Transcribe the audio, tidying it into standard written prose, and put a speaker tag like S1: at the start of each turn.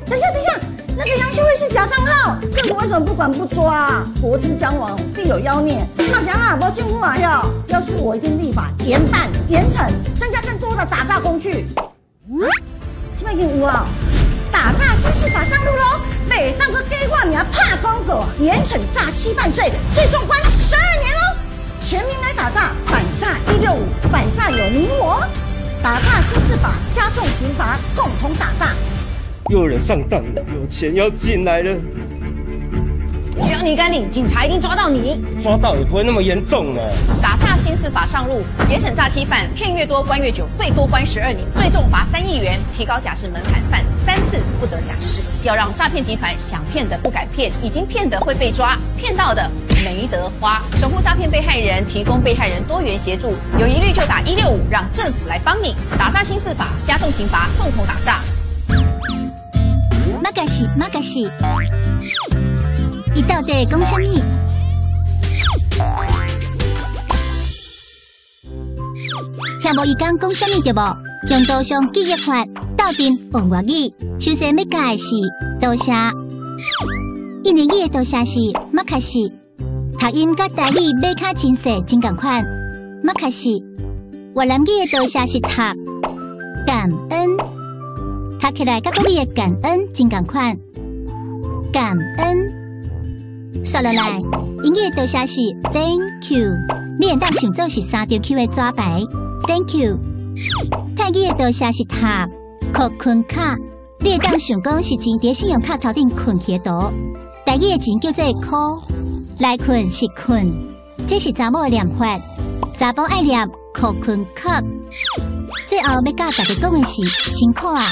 S1: 等一下，那个杨秀慧是假账号，政府为什么不管不抓啊？国之将亡，必有妖孽。马翔啊，不政府啊要是我一定立法严办严惩，增加更多的打诈工具。是不是已经有啊？打诈新释法上路喽！每当个给化名怕公狗，严惩诈欺犯罪，最重关12年喽！全民来打诈，反诈165，反诈有你我。打诈新释法加重刑罚，共同打诈。
S2: 又有人上当了，有钱要进来了。
S3: 只要你敢领，警察一定抓到你。
S2: 抓到也不会那么严重呢。
S3: 打诈新释法上路，严惩诈欺犯，骗越多关越久，最多关12年，最重罚3亿元，提高假释门槛，犯3次不得假释。要让诈骗集团想骗的不敢骗，已经骗的会被抓，骗到的没得花。守护诈骗被害人，提供被害人多元协助，有疑虑就打165，让政府来帮你。打诈新释法，加重刑罚，共同打诈。
S4: 马嘎西，伊到底讲什么？听无伊讲什么对无？用刀上记忆法，斗阵王外语，首先要教的是多谢。印尼语的多谢是马卡西，读音甲台语马卡真细真共款。马卡西，越南语的多谢是读感恩。读起来甲国语的感恩真共款，感恩。说落来，英语的多谢是 Thank you， 你会当想做是3张 Q 的纸牌 ，Thank you。泰语的多谢是塔扣困卡，你会当想讲是钱伫信用卡头顶困起的图。台语的钱叫做箍，来困是困，这是查某的念法，查甫爱念扣困卡。最后要甲大家讲的是辛苦啊！